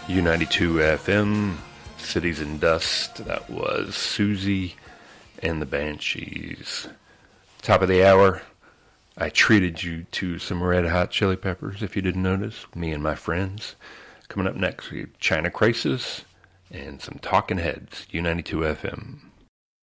U92 FM, Cities and Dust. That was Susie and the Banshees. Top of the hour, I treated you to some Red Hot Chili Peppers, if you didn't notice, me and my friends. Coming up next, we have China Crisis and some Talking Heads, U92 FM.